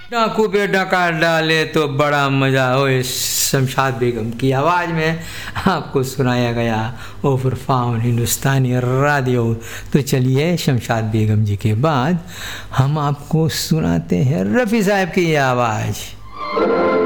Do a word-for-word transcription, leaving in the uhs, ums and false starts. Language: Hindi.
डाकू पे डका डाले तो बड़ा मज़ा हो। इस शमशाद बेगम की आवाज़ में आपको सुनाया गया ओवर फाउन हिंदुस्तानी रेडियो। तो चलिए शमशाद बेगम जी के बाद हम आपको सुनाते हैं रफ़ी साहब की आवाज़।